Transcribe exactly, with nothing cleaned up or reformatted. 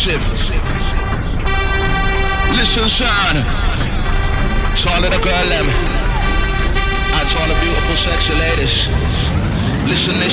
massive. Listen, son. To all of the girl them. And to all the beautiful sexy ladies. Listen, listen.